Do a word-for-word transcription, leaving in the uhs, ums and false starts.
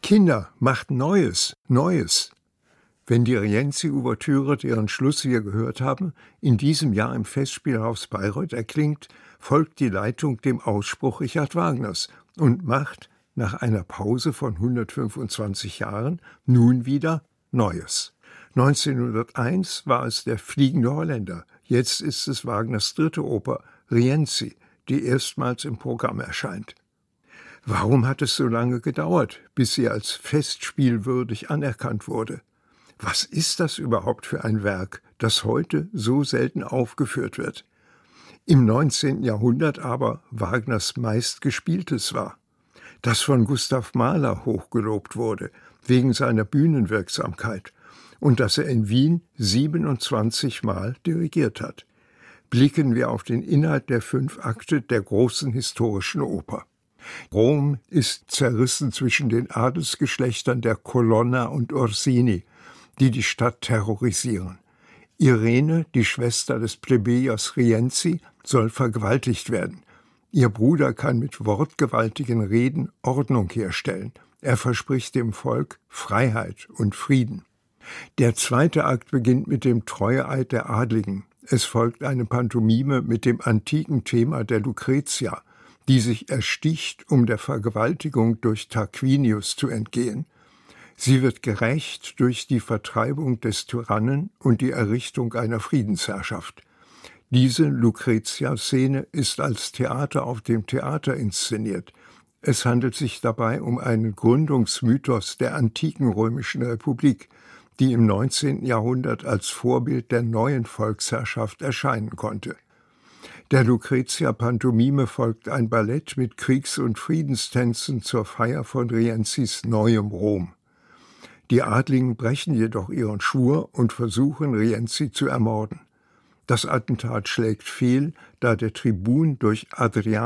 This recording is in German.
Kinder, macht Neues, Neues! Wenn die Rienzi-Ouvertüre, deren Schluss wir gehört haben, in diesem Jahr im Festspielhaus Bayreuth erklingt, folgt die Leitung dem Ausspruch Richard Wagners und macht, nach einer Pause von hundertfünfundzwanzig Jahren, nun wieder Neues. neunzehnhunderteins war es der Fliegende Holländer, jetzt ist es Wagners dritte Oper, Rienzi, die erstmals im Programm erscheint. Warum hat es so lange gedauert, bis sie als festspielwürdig anerkannt wurde? Was ist das überhaupt für ein Werk, das heute so selten aufgeführt wird? Im neunzehnten Jahrhundert aber Wagners meistgespieltes war, das von Gustav Mahler hochgelobt wurde, wegen seiner Bühnenwirksamkeit, und das er in Wien siebenundzwanzig Mal dirigiert hat. Blicken wir auf den Inhalt der fünf Akte der großen historischen Oper. Rom ist zerrissen zwischen den Adelsgeschlechtern der Colonna und Orsini, die die Stadt terrorisieren. Irene, die Schwester des Plebejers Rienzi, soll vergewaltigt werden. Ihr Bruder kann mit wortgewaltigen Reden Ordnung herstellen. Er verspricht dem Volk Freiheit und Frieden. Der zweite Akt beginnt mit dem Treueeid der Adligen. Es folgt eine Pantomime mit dem antiken Thema der Lucretia, die sich ersticht, um der Vergewaltigung durch Tarquinius zu entgehen. Sie wird gerächt durch die Vertreibung des Tyrannen und die Errichtung einer Friedensherrschaft. Diese Lucretia-Szene ist als Theater auf dem Theater inszeniert. Es handelt sich dabei um einen Gründungsmythos der antiken römischen Republik, die im neunzehnten Jahrhundert als Vorbild der neuen Volksherrschaft erscheinen konnte. Der Lucretia-Pantomime folgt ein Ballett mit Kriegs- und Friedenstänzen zur Feier von Rienzis neuem Rom. Die Adligen brechen jedoch ihren Schwur und versuchen, Rienzi zu ermorden. Das Attentat schlägt fehl, da der Tribun durch Adrian